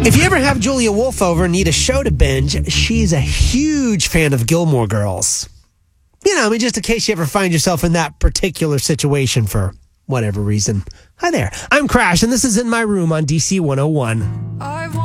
If you ever have Julia Wolf over and need a show to binge, she's a huge fan of Gilmore Girls. Just in case you ever find yourself in that particular situation for whatever reason. Hi there. I'm Crash, and this is In My Room on DC 101.